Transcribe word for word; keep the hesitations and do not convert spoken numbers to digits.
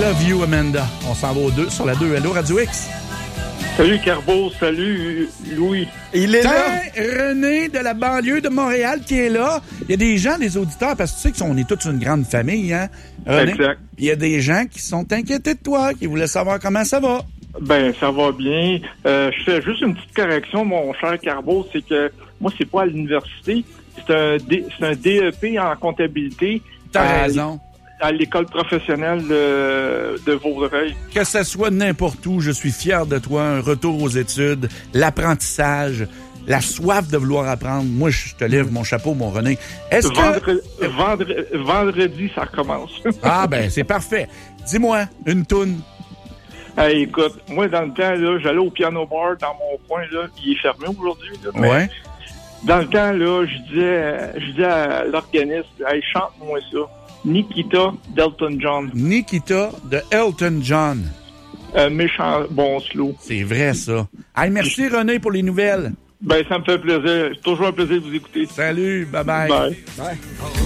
Love You, Amanda. On s'en va au deux, sur la deux. Allô, Radio X. Salut Carbo, salut Louis. Il est là. René de la banlieue de Montréal qui est là. Il y a des gens, des auditeurs, parce que tu sais qu'on est toute une grande famille, hein, René? Exact. Il y a des gens qui sont inquiétés de toi, qui voulaient savoir comment ça va. Ben, ça va bien. Euh, je fais juste une petite correction, mon cher Carbo, c'est que moi, c'est pas à l'université. C'est un, D, c'est un D E P en comptabilité. T'as à, raison. À l'école professionnelle de, de Vaudreuil. Que ça soit n'importe où, je suis fier de toi. Un retour aux études, l'apprentissage, la soif de vouloir apprendre. Moi, je te lève mon chapeau, mon René. Est-ce Vendredi, que... vendredi, vendredi, ça recommence. Ah, ben, c'est parfait. Dis-moi, une toune. Hey, écoute, moi, dans le temps, là, j'allais au piano bar dans mon coin, là. Il est fermé aujourd'hui, là. Mais Ouais. dans le temps, là, je disais, je disais à l'organiste, hey, chante-moi ça. Nikita d'Elton John. Nikita de Elton John. Euh, méchant bon slow. C'est vrai, ça. Hey, merci, René, pour les nouvelles. Ben, ça me fait plaisir. C'est toujours un plaisir de vous écouter. Salut, bye-bye. Bye. Bye.